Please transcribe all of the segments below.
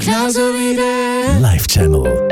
Genauso wie der Live Channel.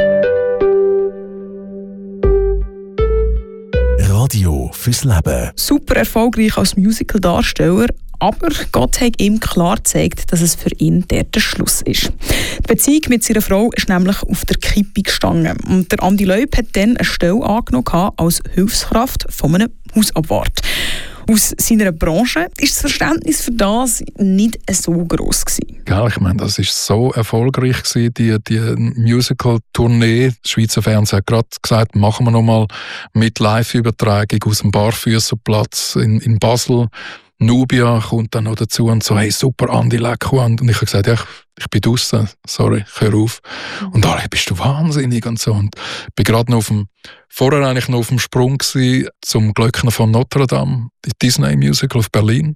Radio fürs Leben. Super erfolgreich als Musical-Darsteller, aber Gott hat ihm klar gezeigt, dass es für ihn dort der Schluss ist. Die Beziehung mit seiner Frau ist nämlich auf der Kippe gestanden. Und der Andi Leub hat dann eine Stelle angenommen als Hilfskraft von einem Hausabwart. Aus seiner Branche ist das Verständnis für das nicht so gross gewesen. Ja, ich meine, das war so erfolgreich gewesen, die Musical-Tournee. Das Schweizer Fernsehen hat gerade gesagt, machen wir nochmal mit Live-Übertragung aus dem Barfüsserplatz in Basel. Nubia kommt dann noch dazu und so, hey, super, Andi, leck an. Und ich habe gesagt, ja, ich bin draussen, sorry, hör auf. Und alle, bist du wahnsinnig und so. Und ich bin gerade noch vorher eigentlich noch auf dem Sprung gewesen, zum Glöckner von Notre Dame, die Disney-Musical auf Berlin.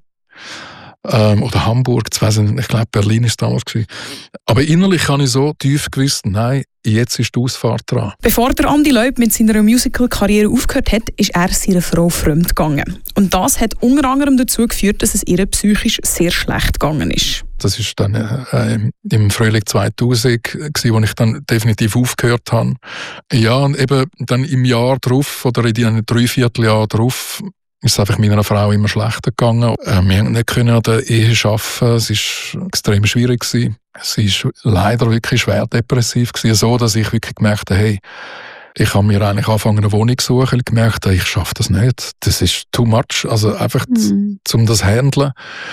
Oder Hamburg, ich glaube Berlin war es damals gewesen. Aber innerlich habe ich so tief gewusst, nein, jetzt ist die Ausfahrt dran. Bevor der Andi Leub mit seiner Musical-Karriere aufgehört hat, ist er seiner Frau fremd gegangen. Und das hat unter anderem dazu geführt, dass es ihr psychisch sehr schlecht gegangen ist. Das war dann im Frühling 2000, wo ich dann definitiv aufgehört habe. Ja, und eben dann im Jahr darauf, oder in den 3/4 Jahr darauf, ist es einfach meiner Frau immer schlechter gegangen. Wir konnten nicht an der Ehe arbeiten. Es war extrem schwierig gewesen. Sie war leider wirklich schwer depressiv gewesen, so dass ich wirklich gemerkt habe, hey, ich habe mir eigentlich angefangen, eine Wohnung zu suchen, und gemerkt habe, ich schaffe das nicht. Das ist too much. Also einfach, um das zu handeln.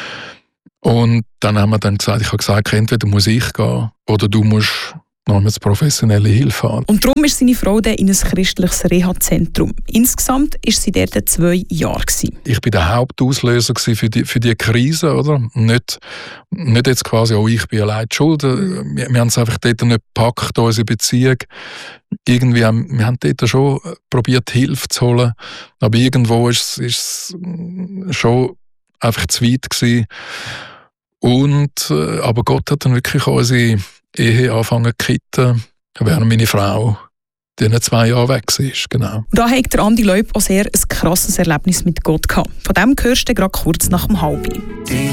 Und dann haben wir dann gesagt, ich habe gesagt, entweder muss ich gehen oder du musst noch mit professionelle Hilfe haben. Und darum ist seine Frau dann in ein christliches Reha-Zentrum. Insgesamt war sie dort 2 Jahre. Ich war der Hauptauslöser für die Krise, oder? Nicht jetzt quasi, oh, ich bin allein schuld. Wir haben es einfach dort nicht gepackt, unsere Beziehung. Irgendwie wir haben dort schon probiert, Hilfe zu holen. Aber irgendwo ist es schon einfach zu weit gewesen. Aber Gott hat dann wirklich unsere Ehe anfangen zu kitten, während meine Frau in 2 Jahren weg war. Genau. Da hat der Andi Leub auch sehr ein krasses Erlebnis mit Gott gehabt. Von dem hörst du gerade kurz nach dem 12:30.